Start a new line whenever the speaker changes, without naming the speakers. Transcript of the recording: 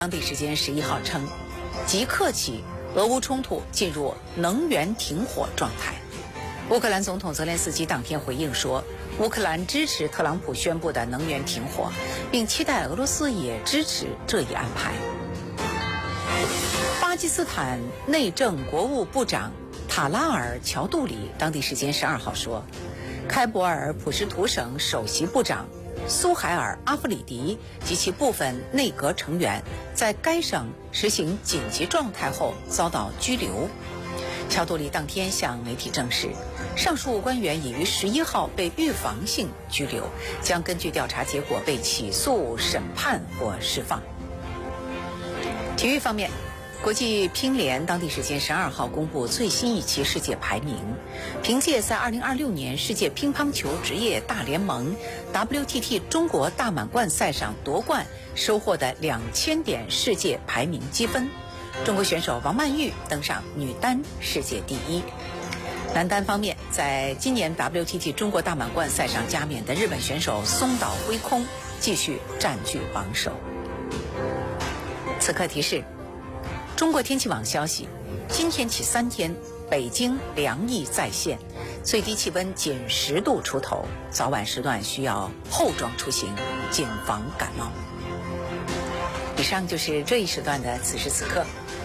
当地时间11号称，即刻起，俄乌冲突进入能源停火状态。乌克兰总统泽连斯基当天回应说，乌克兰支持特朗普宣布的能源停火，并期待俄罗斯也支持这一安排。巴基斯坦内政国务部长塔拉尔·乔杜里当地时间12号说，开伯尔普什图省首席部长苏海尔·阿夫里迪及其部分内阁成员在该省实行紧急状态后遭到拘留。乔杜里当天向媒体证实，上述官员已于11号被预防性拘留，将根据调查结果被起诉、审判或释放。体育方面，国际乒联当地时间12号公布最新一期世界排名，凭借在2026年世界乒乓球职业大联盟 WTT 中国大满贯赛上夺冠收获的2000点世界排名积分，中国选手王曼玉登上女单世界第一。男单方面，在今年 WTT 中国大满贯赛上加冕的日本选手松岛辉空继续占据榜首。此刻提示，中国天气网消息，今天起3天，北京凉意再现，最低气温仅10度出头，早晚时段需要厚装出行，谨防感冒。以上就是这一时段的此时此刻，